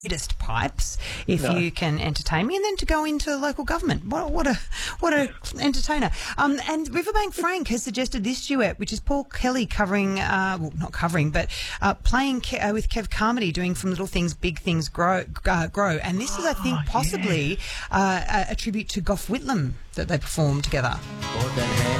latest pipes if you can entertain me, and then to go into local government. What a entertainer. And Riverbank Frank has suggested this duet, which is Paul Kelly covering, not covering, but playing with Kev Carmody, doing From Little Things Big Things Grow. And this is, I think, possibly a tribute to Gough Whitlam that they performed together.